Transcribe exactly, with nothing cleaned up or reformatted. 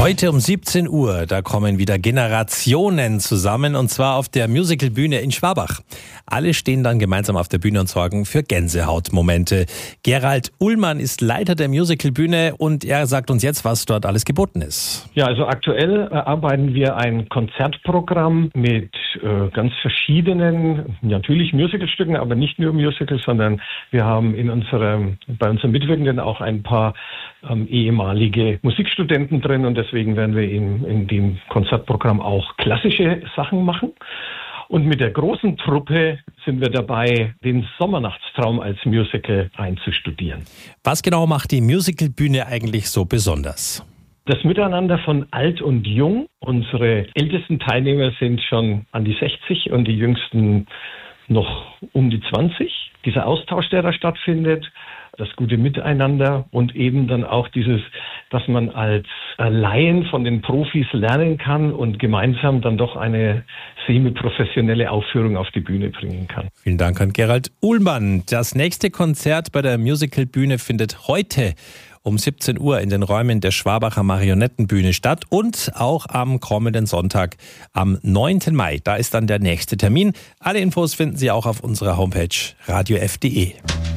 Heute um siebzehn Uhr, da kommen wieder Generationen zusammen und zwar auf der Musicalbühne in Schwabach. Alle stehen dann gemeinsam auf der Bühne und sorgen für Gänsehautmomente. Gerald Ullmann ist Leiter der Musicalbühne und er sagt uns jetzt, was dort alles geboten ist. Ja, also aktuell erarbeiten wir ein Konzertprogramm mit äh, ganz verschiedenen, natürlich Musicalstücken, aber nicht nur Musicals, sondern wir haben in unserem, bei unseren Mitwirkenden auch ein paar ähm, ehemalige Musikstudenten drin und deswegen werden wir in, in dem Konzertprogramm auch klassische Sachen machen. Und mit der großen Truppe sind wir dabei, den Sommernachtstraum als Musical einzustudieren. Was genau macht die Musicalbühne eigentlich so besonders? Das Miteinander von alt und jung. Unsere ältesten Teilnehmer sind schon an die sechzig und die jüngsten noch um die zwanzig. Dieser Austausch, der da stattfindet, das gute Miteinander und eben dann auch dieses, dass man als Laien von den Profis lernen kann und gemeinsam dann doch eine semi-professionelle Aufführung auf die Bühne bringen kann. Vielen Dank an Gerald Ullmann. Das nächste Konzert bei der Musicalbühne findet heute um siebzehn Uhr in den Räumen der Schwabacher Marionettenbühne statt und auch am kommenden Sonntag am neunten Mai. Da ist dann der nächste Termin. Alle Infos finden Sie auch auf unserer Homepage radio f punkt de.